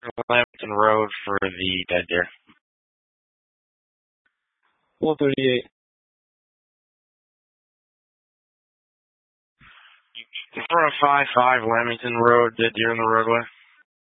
Lamington Road for the dead deer. 438. 405 Lamington Road, dead deer on the roadway.